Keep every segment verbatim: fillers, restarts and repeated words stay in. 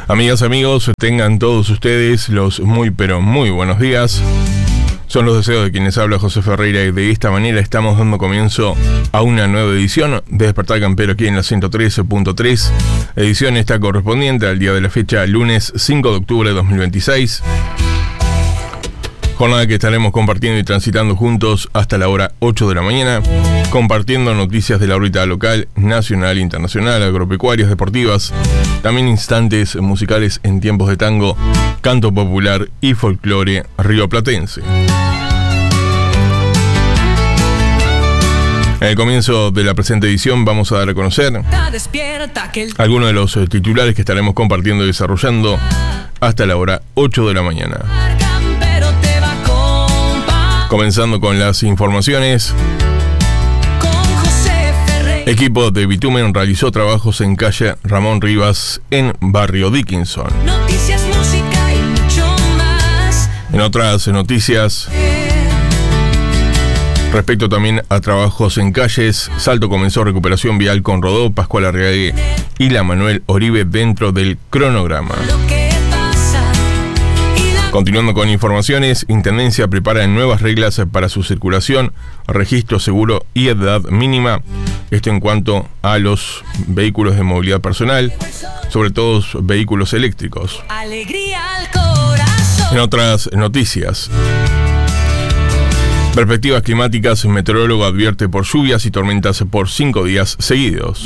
Amigas, amigos, tengan todos ustedes los muy pero muy buenos días. Son los deseos de quienes habla José Ferreira y de esta manera estamos dando comienzo a una nueva edición de Despertar Campero aquí en la ciento trece punto tres. Edición esta correspondiente al día de la fecha, lunes cinco de octubre de dos mil veintiséis. Jornada que estaremos compartiendo y transitando juntos hasta la hora ocho de la mañana, compartiendo noticias de la órbita local, nacional, internacional, agropecuarias, deportivas, también instantes musicales en tiempos de tango, canto popular y folclore rioplatense. En el comienzo de la presente edición vamos a dar a conocer algunos de los titulares que estaremos compartiendo y desarrollando hasta la hora ocho de la mañana. Comenzando con las informaciones. Equipo de Bitumen realizó trabajos en calle Ramón Rivas en barrio Dickinson. Noticias, música y mucho más. En otras noticias, respecto también a trabajos en calles, Salto comenzó recuperación vial con Rodó, Pascual Arriague y la Manuel Oribe dentro del cronograma. Continuando con informaciones, Intendencia prepara nuevas reglas para su circulación, registro seguro y edad mínima. Esto en cuanto a los vehículos de movilidad personal, sobre todo vehículos eléctricos. Alegría al corazón. En otras noticias, perspectivas climáticas, meteorólogo advierte por lluvias y tormentas por cinco días seguidos.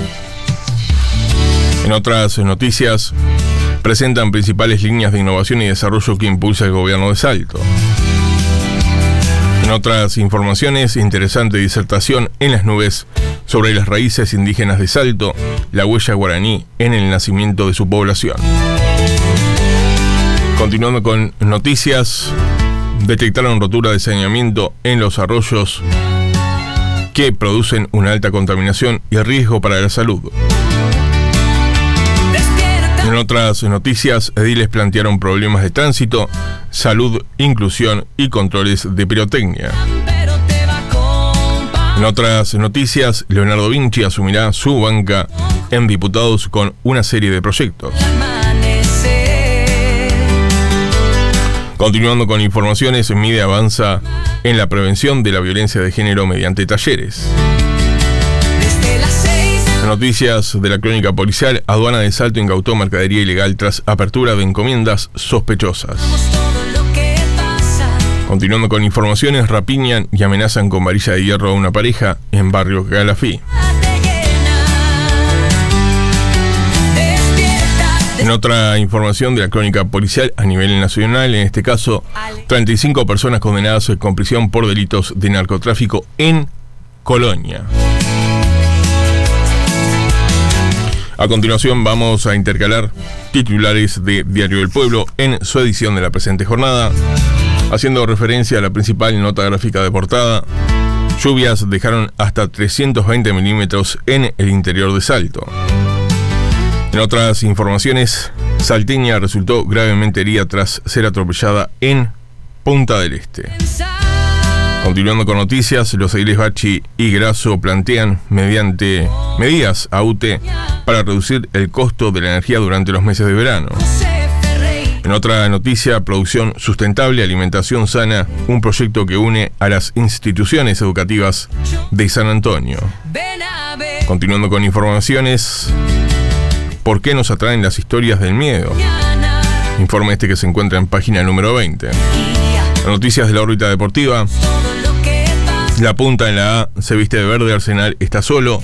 En otras noticias, presentan principales líneas de innovación y desarrollo que impulsa el gobierno de Salto. En otras informaciones, interesante disertación en las nubes sobre las raíces indígenas de Salto, la huella guaraní en el nacimiento de su población. Continuando con noticias, detectaron rotura de saneamiento en los arroyos que producen una alta contaminación y riesgo para la salud. En otras noticias, ediles plantearon problemas de tránsito, salud, inclusión y controles de pirotecnia. En otras noticias, Leonardo Vinci asumirá su banca en diputados con una serie de proyectos. Continuando con informaciones, Mide avanza en la prevención de la violencia de género mediante talleres. Noticias de la crónica policial, Aduana de Salto incautó mercadería ilegal tras apertura de encomiendas sospechosas. Continuando con informaciones, rapiñan y amenazan con varilla de hierro a una pareja en barrio Calafí. En otra información de la crónica policial a nivel nacional, en este caso, treinta y cinco personas condenadas con prisión por delitos de narcotráfico en Colonia. A continuación vamos a intercalar titulares de Diario del Pueblo en su edición de la presente jornada, haciendo referencia a la principal nota gráfica de portada. Lluvias dejaron hasta trescientos veinte milímetros en el interior de Salto. En otras informaciones, salteña resultó gravemente herida tras ser atropellada en Punta del Este. Continuando con noticias, los ediles Bachi y Grasso plantean mediante medidas a U T E para reducir el costo de la energía durante los meses de verano. En otra noticia, producción sustentable, alimentación sana, un proyecto que une a las instituciones educativas de San Antonio. Continuando con informaciones, ¿por qué nos atraen las historias del miedo? Informe este que se encuentra en página número veinte. Noticias de la órbita deportiva. La punta en la A se viste de verde, Arsenal está solo.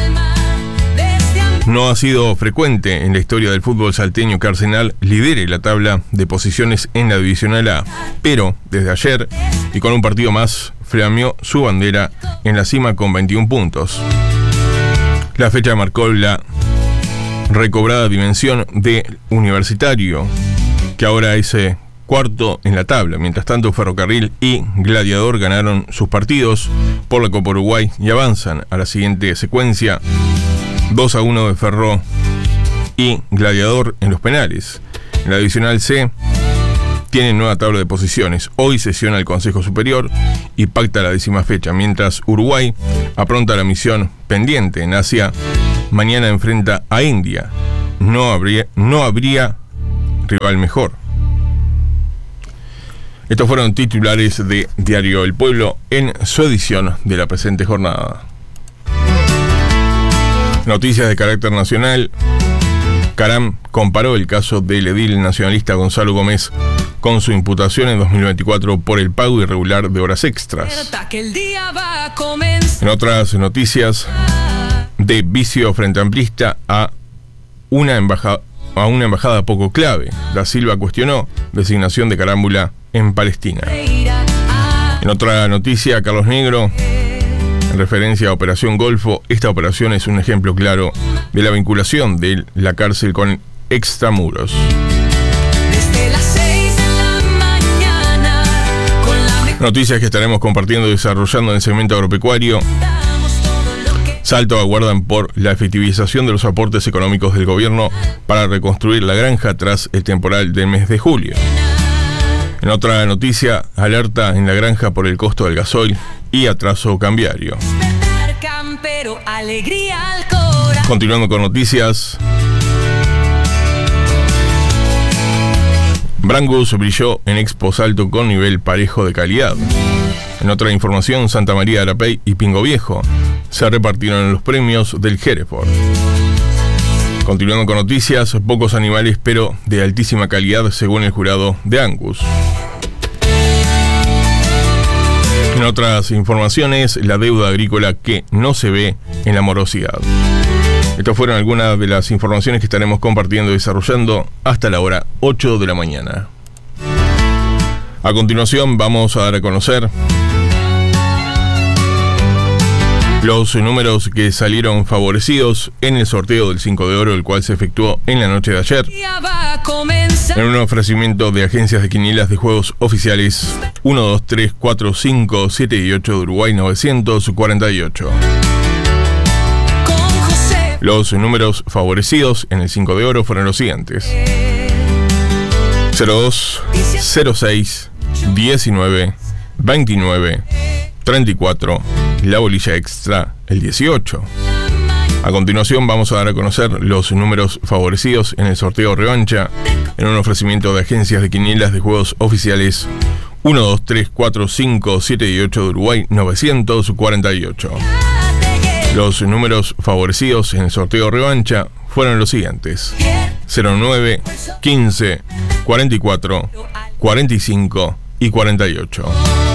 No ha sido frecuente en la historia del fútbol salteño que Arsenal lidere la tabla de posiciones en la Divisional A, pero desde ayer y con un partido más flameó su bandera en la cima con veintiún puntos. La fecha marcó la recobrada dimensión de Universitario, que ahora es eh, cuarto en la tabla. Mientras tanto, Ferrocarril y Gladiador ganaron sus partidos por la Copa Uruguay y avanzan a la siguiente secuencia. dos a uno de Ferro y Gladiador en los penales. En la Divisional C tienen nueva tabla de posiciones. Hoy sesiona el Consejo Superior y pacta la décima fecha, mientras Uruguay apronta la misión pendiente en Asia. Mañana enfrenta a India, no habría, no habría rival mejor. Estos fueron titulares de Diario El Pueblo en su edición de la presente jornada. Noticias de carácter nacional. Caram comparó el caso del edil nacionalista Gonzalo Gómez con su imputación en dos mil veinticuatro por el pago irregular de horas extras. En otras noticias, de vicio frente amplista a una embajada, a una embajada poco clave. Da Silva cuestionó designación de Carámbula en Palestina. En otra noticia, Carlos Negro, en referencia a Operación Golfo, esta operación es un ejemplo claro de la vinculación de la cárcel con extramuros. Noticias que estaremos compartiendo y desarrollando en el segmento agropecuario. Salto aguardan por la efectivización de los aportes económicos del gobierno para reconstruir la granja tras el temporal del mes de julio. En otra noticia, alerta en la granja por el costo del gasoil y atraso cambiario. Continuando con noticias. Brangus brilló en Expo Salto con nivel parejo de calidad. En otra información, Santa María de Arapey y Pingo Viejo se repartieron los premios del Hereford. Continuando con noticias, pocos animales pero de altísima calidad según el jurado de Angus. En otras informaciones, la deuda agrícola que no se ve en la morosidad. Estas fueron algunas de las informaciones que estaremos compartiendo y desarrollando hasta la hora ocho de la mañana. A continuación vamos a dar a conocer los números que salieron favorecidos en el sorteo del cinco de oro, el cual se efectuó en la noche de ayer. En un ofrecimiento de agencias de quinielas de juegos oficiales uno, dos, tres, cuatro, cinco, siete y ocho de Uruguay novecientos cuarenta y ocho. Los números favorecidos en el cinco de oro fueron los siguientes: cero dos, cero seis, diecinueve, veintinueve, treinta y cuatro, la bolilla extra, el dieciocho. A continuación vamos a dar a conocer los números favorecidos en el sorteo revancha en un ofrecimiento de agencias de quinielas de juegos oficiales uno, dos, tres, cuatro, cinco, siete y ocho de Uruguay novecientos cuarenta y ocho. Los números favorecidos en el sorteo revancha fueron los siguientes: cero nueve, quince, cuarenta y cuatro, cuarenta y cinco y cuarenta y ocho.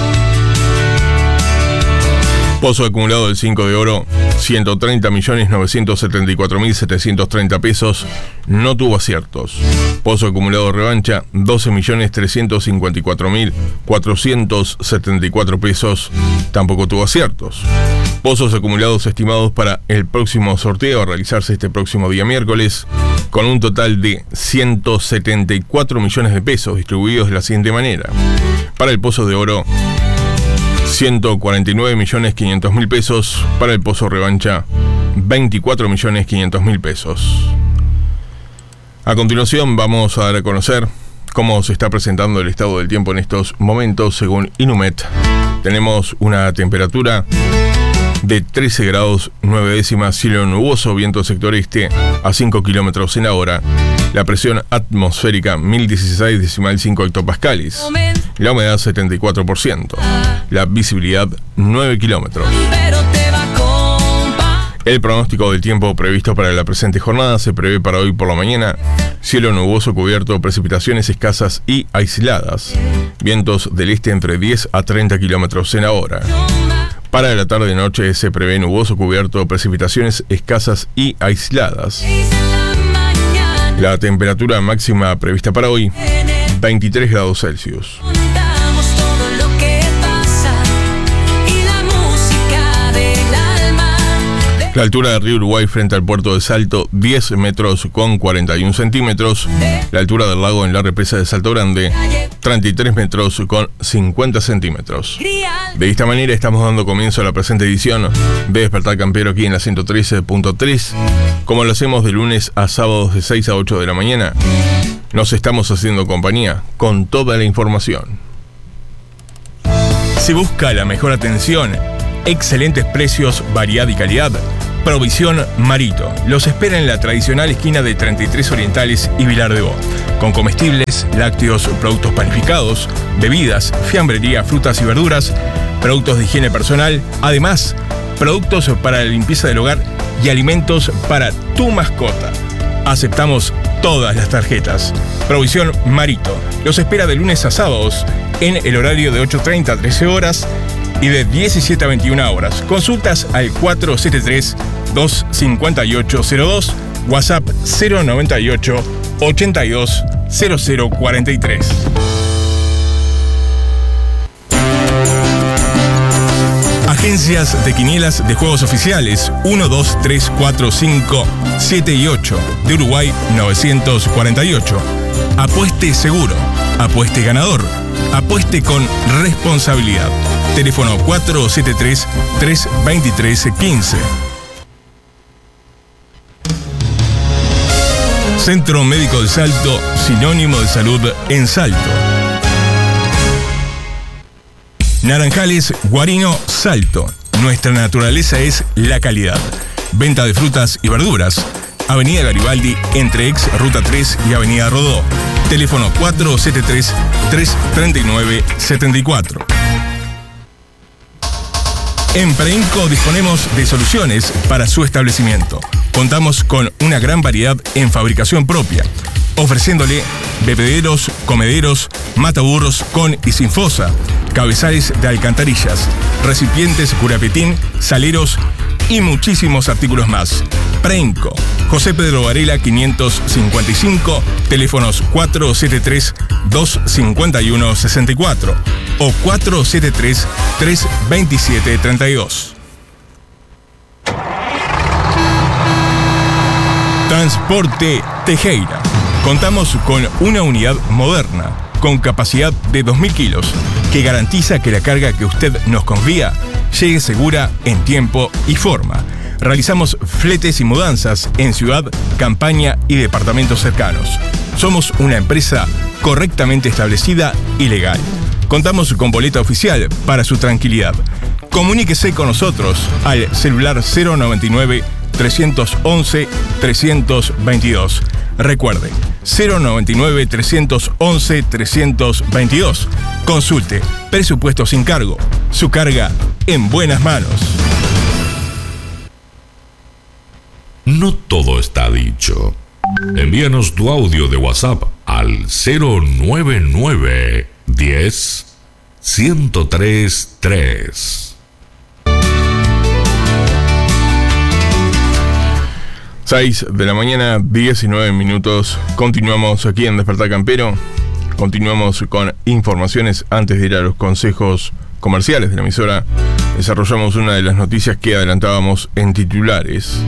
Pozo acumulado del cinco de oro, ciento treinta millones novecientos setenta y cuatro mil setecientos treinta pesos, no tuvo aciertos. Pozo acumulado revancha, doce millones trescientos cincuenta y cuatro mil cuatrocientos setenta y cuatro pesos, tampoco tuvo aciertos. Pozos acumulados estimados para el próximo sorteo a realizarse este próximo día miércoles, con un total de ciento setenta y cuatro millones de pesos distribuidos de la siguiente manera. Para el pozo de oro, ciento cuarenta y nueve millones quinientos mil pesos. Para el pozo revancha, veinticuatro millones quinientos mil pesos. A continuación vamos a dar a conocer cómo se está presentando el estado del tiempo en estos momentos según Inumet. Tenemos una temperatura de trece grados nueve décimas, cielo nuboso, viento sector este a cinco kilómetros en la hora. La presión atmosférica mil dieciséis decimal cinco hectopascales. La humedad setenta y cuatro por ciento. La visibilidad nueve kilómetros. El pronóstico del tiempo previsto para la presente jornada se prevé para hoy por la mañana: cielo nuboso cubierto, precipitaciones escasas y aisladas. Vientos del este entre diez a treinta kilómetros en la hora. Para la tarde y noche se prevé nuboso cubierto, precipitaciones escasas y aisladas. La temperatura máxima prevista para hoy, veintitrés grados Celsius. La altura del río Uruguay frente al puerto de Salto, diez metros con cuarenta y uno centímetros. La altura del lago en la represa de Salto Grande, treinta y tres metros con cincuenta centímetros. De esta manera estamos dando comienzo a la presente edición de Despertar Campero aquí en la ciento trece punto tres. Como lo hacemos de lunes a sábados de seis a ocho de la mañana, nos estamos haciendo compañía con toda la información. Si busca la mejor atención, excelentes precios, variedad y calidad, Provisión Marito. Los espera en la tradicional esquina de treinta y tres Orientales y Vilar de Bo, con comestibles, lácteos, productos panificados, bebidas, fiambrería, frutas y verduras, productos de higiene personal, además, productos para la limpieza del hogar y alimentos para tu mascota. Aceptamos todas las tarjetas. Provisión Marito. Los espera de lunes a sábados en el horario de ocho treinta a trece horas y de diecisiete a veintiuna horas. Consultas al cuatro siete tres, dos cinco ocho cero dos, WhatsApp cero noventa y ocho, ochenta y dos, cero cero cuarenta y tres. Agencias de quinielas de juegos oficiales uno, dos, tres, cuatro, cinco, siete y ocho de Uruguay novecientos cuarenta y ocho. Apueste seguro, apueste ganador, apueste con responsabilidad. Teléfono cuatro siete tres, tres dos tres, uno cinco. Centro Médico de Salto, sinónimo de salud en Salto. Naranjales Guarino Salto. Nuestra naturaleza es la calidad. Venta de frutas y verduras. Avenida Garibaldi, entre ex Ruta tres y Avenida Rodó. Teléfono cuatro siete tres, tres tres nueve, siete cuatro. En Preinco disponemos de soluciones para su establecimiento. Contamos con una gran variedad en fabricación propia, ofreciéndole bebederos, comederos, mataburros con y sin fosa, cabezales de alcantarillas, recipientes curapetín, saleros y muchísimos artículos más. Preinco, José Pedro Varela quinientos cincuenta y cinco, teléfonos cuatro siete tres, dos cinco uno, seis cuatro o cuatro siete tres, tres dos siete, tres dos. Transporte Tejera. Contamos con una unidad moderna, con capacidad de dos mil kilos, que garantiza que la carga que usted nos confía llegue segura en tiempo y forma. Realizamos fletes y mudanzas en ciudad, campaña y departamentos cercanos. Somos una empresa correctamente establecida y legal. Contamos con boleta oficial para su tranquilidad. Comuníquese con nosotros al celular cero noventa y nueve, trescientos once, trescientos veintidós. Recuerde, cero noventa y nueve, trescientos once, trescientos veintidós. Consulte, presupuesto sin cargo. Su carga en buenas manos. No todo está dicho. Envíanos tu audio de WhatsApp al cero nueve nueve, diez, ciento tres, tres. seis de la mañana, diecinueve minutos. Continuamos aquí en Despertar Campero. Continuamos con informaciones antes de ir a los consejos comerciales de la emisora. Desarrollamos una de las noticias que adelantábamos en titulares.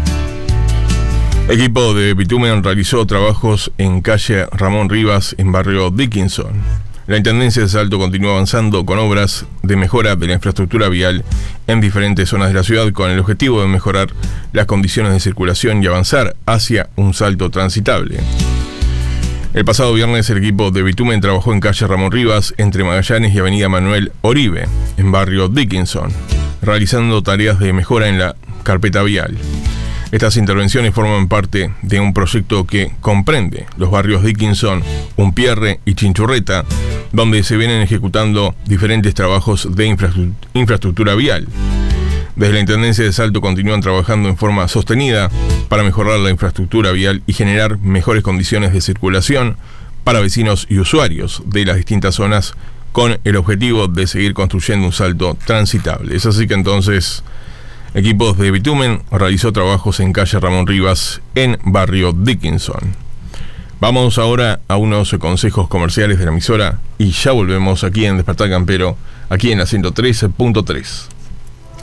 Equipo de Bitumen realizó trabajos en calle Ramón Rivas, en barrio Dickinson. La Intendencia de Salto continúa avanzando con obras de mejora de la infraestructura vial en diferentes zonas de la ciudad con el objetivo de mejorar las condiciones de circulación y avanzar hacia un Salto transitable. El pasado viernes el equipo de Bitumen trabajó en calle Ramón Rivas, entre Magallanes y avenida Manuel Oribe, en barrio Dickinson, realizando tareas de mejora en la carpeta vial. Estas intervenciones forman parte de un proyecto que comprende los barrios Dickinson, Umpierre y Chinchurreta, donde se vienen ejecutando diferentes trabajos de infraestru- infraestructura vial. Desde la Intendencia de Salto continúan trabajando en forma sostenida para mejorar la infraestructura vial y generar mejores condiciones de circulación para vecinos y usuarios de las distintas zonas con el objetivo de seguir construyendo un Salto transitable. Es así que entonces equipos de Bitumen realizó trabajos en calle Ramón Rivas, en barrio Dickinson. Vamos ahora a unos consejos comerciales de la emisora y ya volvemos aquí en Despertar Campero, aquí en la ciento tres punto tres.